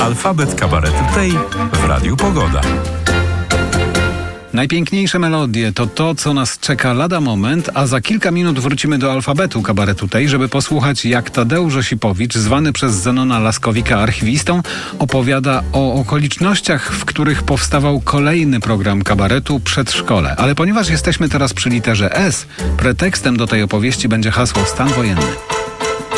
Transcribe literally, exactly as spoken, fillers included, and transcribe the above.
Alfabet kabaretu tej w Radiu Pogoda. Najpiękniejsze melodie to to, co nas czeka lada moment, a za kilka minut wrócimy do alfabetu kabaretu tej, żeby posłuchać, jak Tadeusz Osipowicz, zwany przez Zenona Laskowika archiwistą, opowiada o okolicznościach, w których powstawał kolejny program kabaretu Przedszkole. Ale ponieważ jesteśmy teraz przy literze S, pretekstem do tej opowieści będzie hasło stan wojenny.